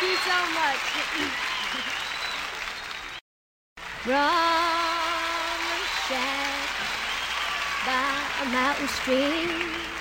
you so much. From a shack by a mountain stream,